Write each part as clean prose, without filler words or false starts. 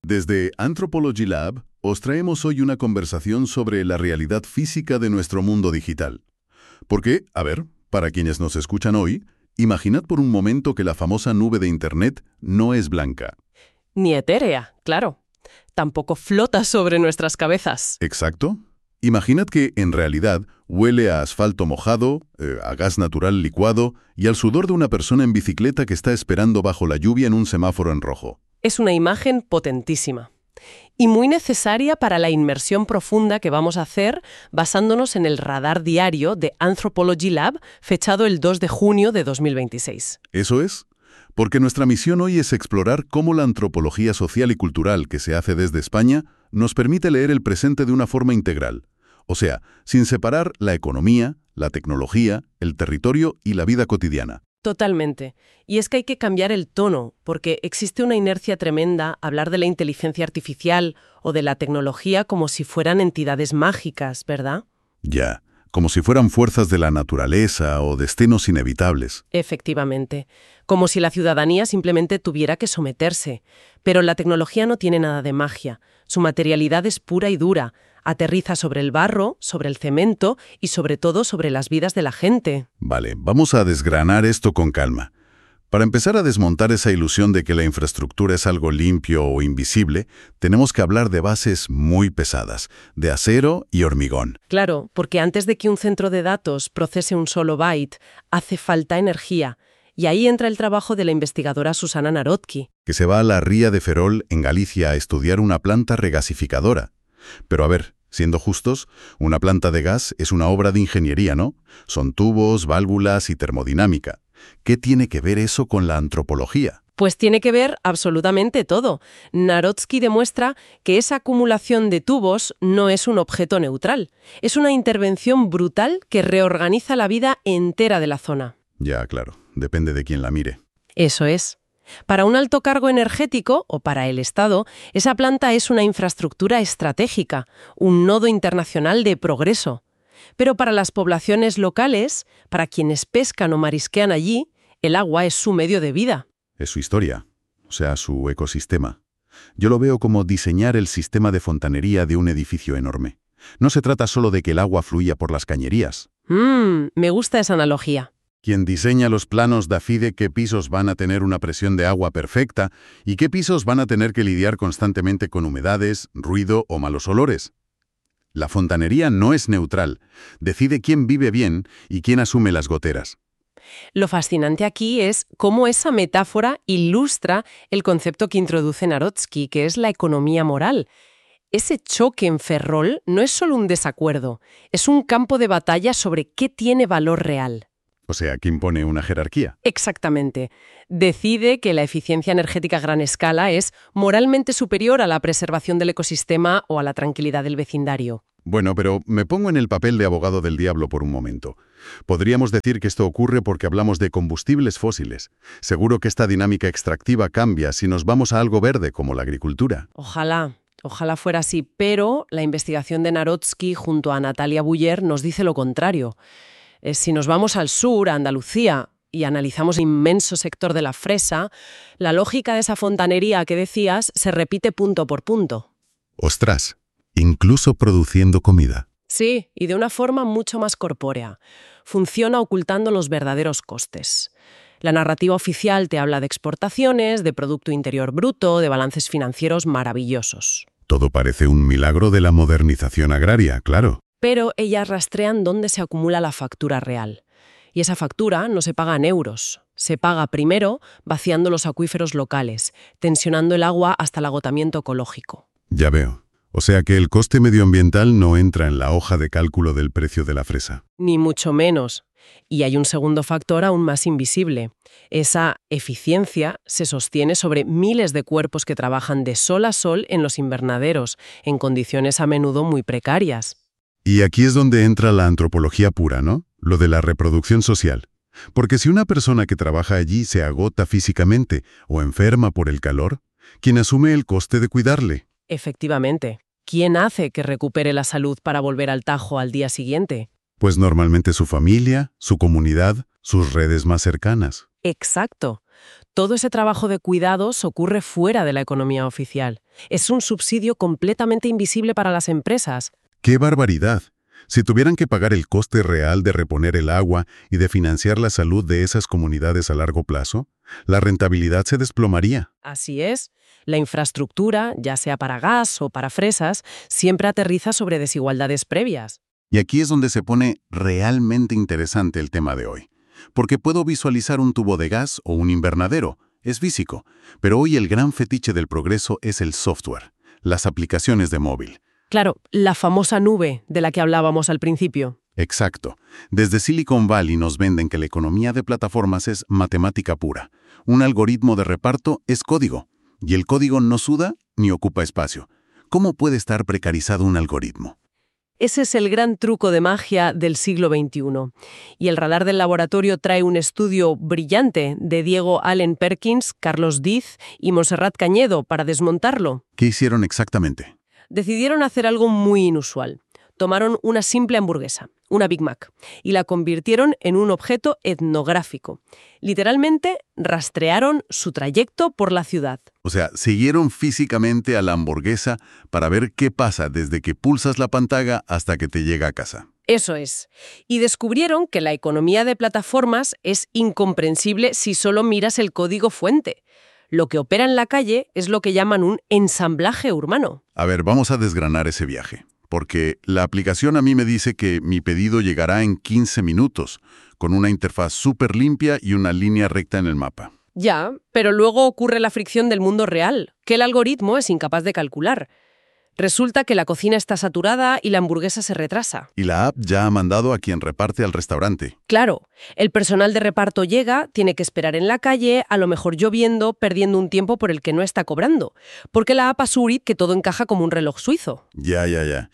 Desde Anthropology Lab os traemos hoy una conversación sobre la realidad física de nuestro mundo digital. Porque, a ver, para quienes nos escuchan hoy, imaginad por un momento que la famosa nube de Internet no es blanca. Ni etérea, claro. Tampoco flota sobre nuestras cabezas. ¿Exacto? Imaginad que, en realidad, huele a asfalto mojado, a gas natural licuado y al sudor de una persona en bicicleta que está esperando bajo la lluvia en un semáforo en rojo. Es una imagen potentísima y muy necesaria para la inmersión profunda que vamos a hacer basándonos en el radar diario de Anthropology Lab, fechado el 2 de junio de 2026. Eso es, porque nuestra misión hoy es explorar cómo la antropología social y cultural que se hace desde España nos permite leer el presente de una forma integral, o sea, sin separar la economía, la tecnología, el territorio y la vida cotidiana. Totalmente. Y es que hay que cambiar el tono, porque existe una inercia tremenda hablar de la inteligencia artificial o de la tecnología como si fueran entidades mágicas, ¿verdad? Ya, como si fueran fuerzas de la naturaleza o destinos inevitables. Efectivamente. Como si la ciudadanía simplemente tuviera que someterse. Pero la tecnología no tiene nada de magia. Su materialidad es pura y dura. Aterriza sobre el barro, sobre el cemento y sobre todo sobre las vidas de la gente. Vale, vamos a desgranar esto con calma. Para empezar a desmontar esa ilusión de que la infraestructura es algo limpio o invisible, tenemos que hablar de bases muy pesadas, de acero y hormigón. Claro, porque antes de que un centro de datos procese un solo byte, hace falta energía. Y ahí entra el trabajo de la investigadora Susana Narodki. Que se va a la ría de Ferrol, en Galicia, a estudiar una planta regasificadora. Pero a ver, siendo justos, una planta de gas es una obra de ingeniería, ¿no? Son tubos, válvulas y termodinámica. ¿Qué tiene que ver eso con la antropología? Pues tiene que ver absolutamente todo. Narodsky demuestra que esa acumulación de tubos no es un objeto neutral. Es una intervención brutal que reorganiza la vida entera de la zona. Ya, claro, depende de quién la mire. Eso es. Para un alto cargo energético, o para el Estado, esa planta es una infraestructura estratégica, un nodo internacional de progreso. Pero para las poblaciones locales, para quienes pescan o marisquean allí, el agua es su medio de vida. Es su historia, o sea, su ecosistema. Yo lo veo como diseñar el sistema de fontanería de un edificio enorme. No se trata solo de que el agua fluya por las cañerías. Me gusta esa analogía. Quien diseña los planos decide qué pisos van a tener una presión de agua perfecta y qué pisos van a tener que lidiar constantemente con humedades, ruido o malos olores. La fontanería no es neutral, decide quién vive bien y quién asume las goteras. Lo fascinante aquí es cómo esa metáfora ilustra el concepto que introduce Narodsky, que es la economía moral. Ese choque en Ferrol no es solo un desacuerdo, es un campo de batalla sobre qué tiene valor real. O sea, que impone una jerarquía. Exactamente. Decide que la eficiencia energética a gran escala es moralmente superior a la preservación del ecosistema o a la tranquilidad del vecindario. Bueno, pero me pongo en el papel de abogado del diablo por un momento. Podríamos decir que esto ocurre porque hablamos de combustibles fósiles. Seguro que esta dinámica extractiva cambia si nos vamos a algo verde como la agricultura. Ojalá fuera así, pero la investigación de Narodsky junto a Natalia Buller nos dice lo contrario. Si nos vamos al sur, a Andalucía, y analizamos el inmenso sector de la fresa, la lógica de esa fontanería que decías se repite punto por punto. ¡Ostras! Incluso produciendo comida. Sí, y de una forma mucho más corpórea. Funciona ocultando los verdaderos costes. La narrativa oficial te habla de exportaciones, de Producto Interior Bruto, de balances financieros maravillosos. Todo parece un milagro de la modernización agraria, claro. Pero ellas rastrean dónde se acumula la factura real. Y esa factura no se paga en euros. Se paga primero vaciando los acuíferos locales, tensionando el agua hasta el agotamiento ecológico. Ya veo. O sea que el coste medioambiental no entra en la hoja de cálculo del precio de la fresa. Ni mucho menos. Y hay un segundo factor aún más invisible. Esa eficiencia se sostiene sobre miles de cuerpos que trabajan de sol a sol en los invernaderos, en condiciones a menudo muy precarias. Y aquí es donde entra la antropología pura, ¿no? Lo de la reproducción social. Porque si una persona que trabaja allí se agota físicamente o enferma por el calor, ¿quién asume el coste de cuidarle? Efectivamente. ¿Quién hace que recupere la salud para volver al Tajo al día siguiente? Pues normalmente su familia, su comunidad, sus redes más cercanas. Exacto. todo ese trabajo de cuidados ocurre fuera de la economía oficial. Es un subsidio completamente invisible para las empresas. ¡Qué barbaridad! Si tuvieran que pagar el coste real de reponer el agua y de financiar la salud de esas comunidades a largo plazo, la rentabilidad se desplomaría. Así es. La infraestructura, ya sea para gas o para fresas, siempre aterriza sobre desigualdades previas. Y aquí es donde se pone realmente interesante el tema de hoy. Porque puedo visualizar un tubo de gas o un invernadero, es físico, pero hoy el gran fetiche del progreso es el software, las aplicaciones de móvil. Claro, la famosa nube de la que hablábamos al principio. Exacto. Desde Silicon Valley nos venden que la economía de plataformas es matemática pura. Un algoritmo de reparto es código, y el código no suda ni ocupa espacio. ¿Cómo puede estar precarizado un algoritmo? Ese es el gran truco de magia del siglo XXI. Y el radar del laboratorio trae un estudio brillante de Diego Allen Perkins, Carlos Diz y Montserrat Cañedo para desmontarlo. ¿Qué hicieron exactamente? Decidieron hacer algo muy inusual. Tomaron una simple hamburguesa, una Big Mac, y la convirtieron en un objeto etnográfico. Literalmente, rastrearon su trayecto por la ciudad. O sea, siguieron físicamente a la hamburguesa para ver qué pasa desde que pulsas la pantalla hasta que te llega a casa. Eso es. Y descubrieron que la economía de plataformas es incomprensible si solo miras el código fuente. Lo que opera en la calle es lo que llaman un ensamblaje urbano. A ver, vamos a desgranar ese viaje. Porque la aplicación a mí me dice que mi pedido llegará en 15 minutos, con una interfaz súper limpia y una línea recta en el mapa. Ya, pero luego ocurre la fricción del mundo real, que el algoritmo es incapaz de calcular. Resulta que la cocina está saturada y la hamburguesa se retrasa. Y la app ya ha mandado a quien reparte al restaurante. Claro, el personal de reparto llega, tiene que esperar en la calle, a lo mejor lloviendo, perdiendo un tiempo por el que no está cobrando. Porque la app asuri que todo encaja como un reloj suizo. Ya.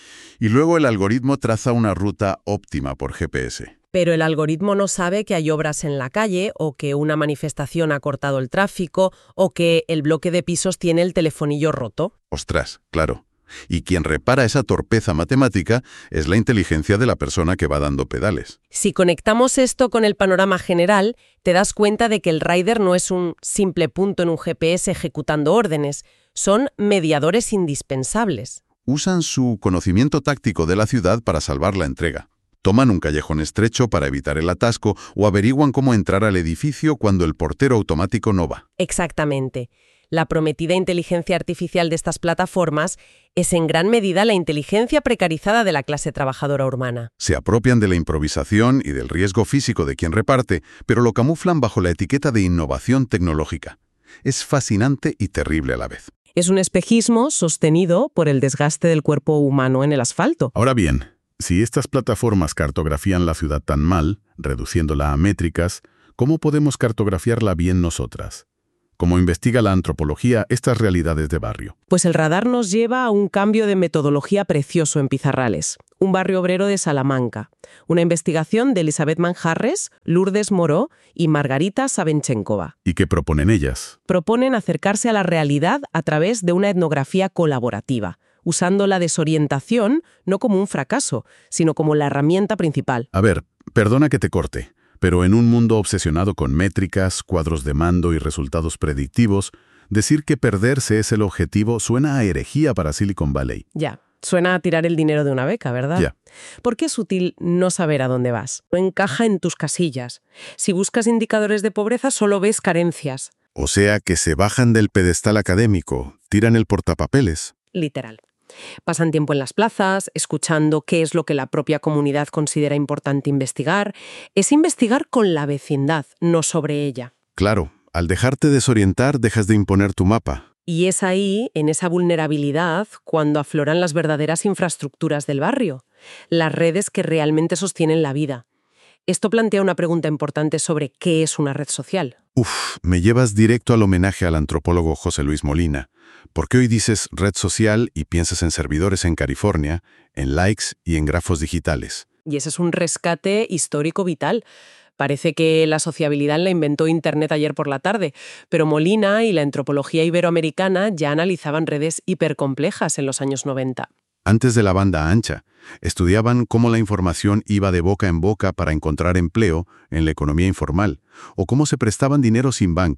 Y luego el algoritmo traza una ruta óptima por GPS. Pero el algoritmo no sabe que hay obras en la calle, o que una manifestación ha cortado el tráfico, o que el bloque de pisos tiene el telefonillo roto. Ostras, claro. Y quien repara esa torpeza matemática es la inteligencia de la persona que va dando pedales. Si conectamos esto con el panorama general, te das cuenta de que el rider no es un simple punto en un GPS ejecutando órdenes, son mediadores indispensables. Usan su conocimiento táctico de la ciudad para salvar la entrega. Toman un callejón estrecho para evitar el atasco o averiguan cómo entrar al edificio cuando el portero automático no va. Exactamente. La prometida inteligencia artificial de estas plataformas es en gran medida la inteligencia precarizada de la clase trabajadora urbana. Se apropian de la improvisación y del riesgo físico de quien reparte, pero lo camuflan bajo la etiqueta de innovación tecnológica. Es fascinante y terrible a la vez. Es un espejismo sostenido por el desgaste del cuerpo humano en el asfalto. Ahora bien, si estas plataformas cartografían la ciudad tan mal, reduciéndola a métricas, ¿cómo podemos cartografiarla bien nosotras? ¿Cómo investiga la antropología estas realidades de barrio? Pues el radar nos lleva a un cambio de metodología precioso en Pizarrales, un barrio obrero de Salamanca. Una investigación de Elizabeth Manjarres, Lourdes Moró y Margarita Sabenchenkova. ¿Y qué proponen ellas? Proponen acercarse a la realidad a través de una etnografía colaborativa, usando la desorientación no como un fracaso, sino como la herramienta principal. A ver, perdona que te corte. Pero en un mundo obsesionado con métricas, cuadros de mando y resultados predictivos, decir que perderse es el objetivo suena a herejía para Silicon Valley. Ya, suena a tirar el dinero de una beca, ¿verdad? Ya. ¿Por qué es útil no saber a dónde vas? No encaja en tus casillas. Si buscas indicadores de pobreza, solo ves carencias. O sea que se bajan del pedestal académico, tiran el portapapeles. Literal. Pasan tiempo en las plazas, escuchando qué es lo que la propia comunidad considera importante investigar. Es investigar con la vecindad, no sobre ella. Claro, al dejarte desorientar, dejas de imponer tu mapa. Y es ahí, en esa vulnerabilidad, cuando afloran las verdaderas infraestructuras del barrio, las redes que realmente sostienen la vida. Esto plantea una pregunta importante sobre qué es una red social. Me llevas directo al homenaje al antropólogo José Luis Molina. ¿Por qué hoy dices red social y piensas en servidores en California, en likes y en grafos digitales? Y ese es un rescate histórico vital. Parece que la sociabilidad la inventó Internet ayer por la tarde, pero Molina y la antropología iberoamericana ya analizaban redes hipercomplejas en los años 90. Antes de la banda ancha, estudiaban cómo la información iba de boca en boca para encontrar empleo en la economía informal, o cómo se prestaban dinero sin bancos.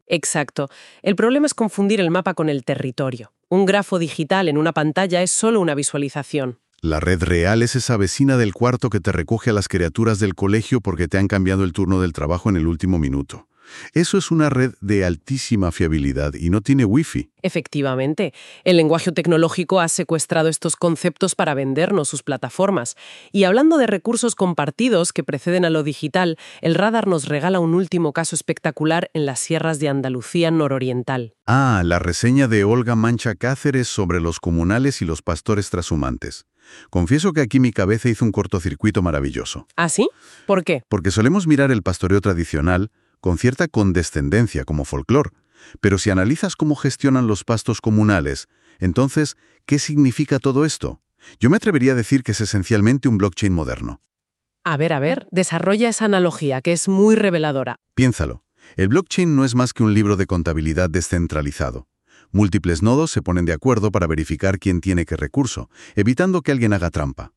Exacto. El problema es confundir el mapa con el territorio. Un grafo digital en una pantalla es solo una visualización. La red real es esa vecina del cuarto que te recoge a las criaturas del colegio porque te han cambiado el turno del trabajo en el último minuto. Eso es una red de altísima fiabilidad y no tiene wifi. Efectivamente, el lenguaje tecnológico ha secuestrado estos conceptos para vendernos sus plataformas. Y hablando de recursos compartidos que preceden a lo digital, el radar nos regala un último caso espectacular en las sierras de Andalucía nororiental. Ah, la reseña de Olga Mancha Cáceres sobre los comunales y los pastores trashumantes. Confieso que aquí mi cabeza hizo un cortocircuito maravilloso. ¿Ah, sí? ¿Por qué? Porque solemos mirar el pastoreo tradicional con cierta condescendencia como folclore, pero si analizas cómo gestionan los pastos comunales, entonces, ¿qué significa todo esto? Yo me atrevería a decir que es esencialmente un blockchain moderno. A ver, desarrolla esa analogía que es muy reveladora. Piénsalo, el blockchain no es más que un libro de contabilidad descentralizado. Múltiples nodos se ponen de acuerdo para verificar quién tiene qué recurso, evitando que alguien haga trampa.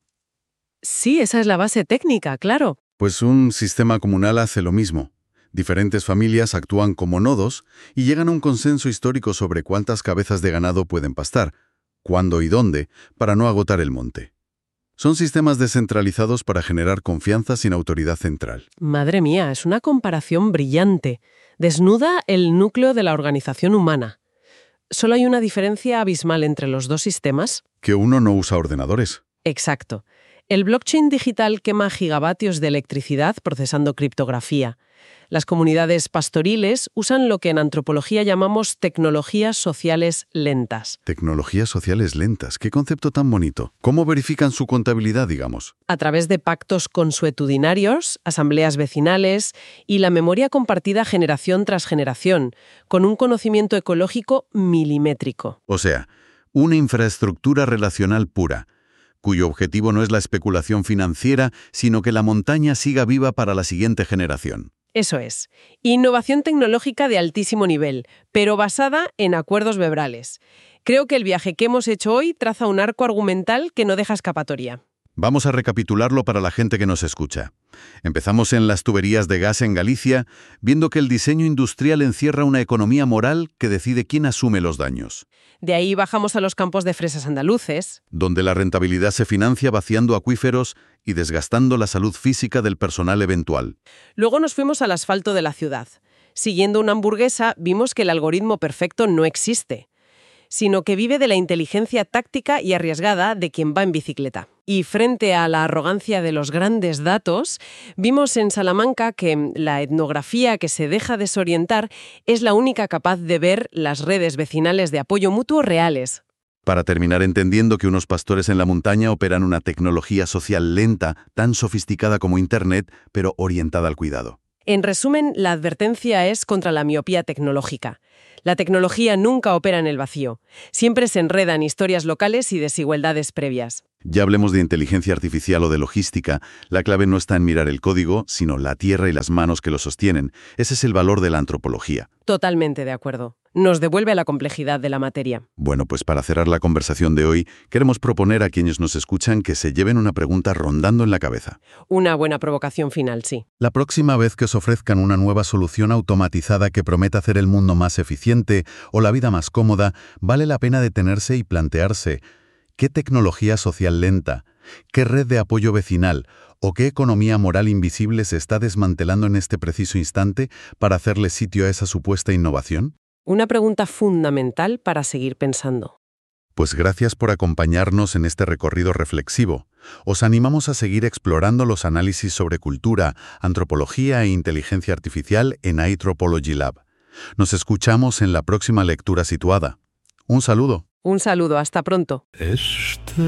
Sí, esa es la base técnica, claro. Pues un sistema comunal hace lo mismo. Diferentes familias actúan como nodos y llegan a un consenso histórico sobre cuántas cabezas de ganado pueden pastar, cuándo y dónde, para no agotar el monte. Son sistemas descentralizados para generar confianza sin autoridad central. Madre mía, es una comparación brillante. Desnuda el núcleo de la organización humana. ¿Solo hay una diferencia abismal entre los dos sistemas? Que uno no usa ordenadores. Exacto. El blockchain digital quema gigavatios de electricidad procesando criptografía. Las comunidades pastoriles usan lo que en antropología llamamos tecnologías sociales lentas. Tecnologías sociales lentas. ¿Qué concepto tan bonito? ¿Cómo verifican su contabilidad, digamos? A través de pactos consuetudinarios, asambleas vecinales y la memoria compartida generación tras generación, con un conocimiento ecológico milimétrico. O sea, una infraestructura relacional pura, cuyo objetivo no es la especulación financiera, sino que la montaña siga viva para la siguiente generación. Eso es. Innovación tecnológica de altísimo nivel, pero basada en acuerdos verbrales. Creo que el viaje que hemos hecho hoy traza un arco argumental que no deja escapatoria. Vamos a recapitularlo para la gente que nos escucha. Empezamos en las tuberías de gas en Galicia, viendo que el diseño industrial encierra una economía moral que decide quién asume los daños. De ahí bajamos a los campos de fresas andaluces, donde la rentabilidad se financia vaciando acuíferos y desgastando la salud física del personal eventual. Luego nos fuimos al asfalto de la ciudad. Siguiendo una hamburguesa, vimos que el algoritmo perfecto no existe, sino que vive de la inteligencia táctica y arriesgada de quien va en bicicleta. Y frente a la arrogancia de los grandes datos, vimos en Salamanca que la etnografía que se deja desorientar es la única capaz de ver las redes vecinales de apoyo mutuo reales. Para terminar entendiendo que unos pastores en la montaña operan una tecnología social lenta, tan sofisticada como Internet, pero orientada al cuidado. En resumen, la advertencia es contra la miopía tecnológica. La tecnología nunca opera en el vacío. Siempre se enreda en historias locales y desigualdades previas. Ya hablemos de inteligencia artificial o de logística, la clave no está en mirar el código, sino la tierra y las manos que lo sostienen. Ese es el valor de la antropología. Totalmente de acuerdo. Nos devuelve a la complejidad de la materia. Bueno, pues para cerrar la conversación de hoy, queremos proponer a quienes nos escuchan que se lleven una pregunta rondando en la cabeza. Una buena provocación final, sí. La próxima vez que os ofrezcan una nueva solución automatizada que prometa hacer el mundo más eficiente o la vida más cómoda, vale la pena detenerse y plantearse ¿qué tecnología social lenta, qué red de apoyo vecinal o qué economía moral invisible se está desmantelando en este preciso instante para hacerle sitio a esa supuesta innovación? Una pregunta fundamental para seguir pensando. Pues gracias por acompañarnos en este recorrido reflexivo. Os animamos a seguir explorando los análisis sobre cultura, antropología e inteligencia artificial en iTropology Lab. Nos escuchamos en la próxima lectura situada. Un saludo. Un saludo, hasta pronto.